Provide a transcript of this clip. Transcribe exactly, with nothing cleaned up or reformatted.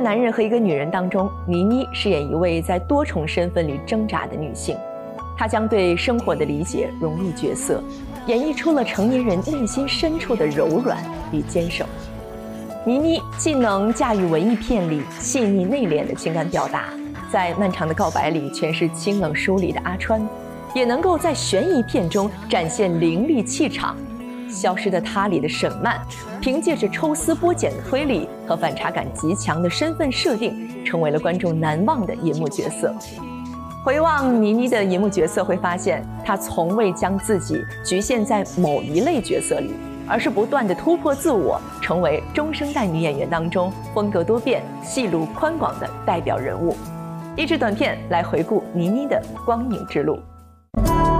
男人和一个女人当中，倪妮饰演一位在多重身份里挣扎的女性，她将对生活的理解融入角色，演绎出了成年人内心深处的柔软与坚守。倪妮既能驾驭文艺片里细腻内敛的情感表达，在漫长的告白里诠释清冷疏离的阿川，也能够在悬疑片中展现凌厉气场。消失的她里的沈曼，凭借着抽丝剥茧的推理和反差感极强的身份设定，成为了观众难忘的银幕角色。回望倪妮的银幕角色，会发现她从未将自己局限在某一类角色里，而是不断地突破自我，成为中生代女演员当中风格多变、戏路宽广的代表人物。一支短片来回顾倪妮的光影之路。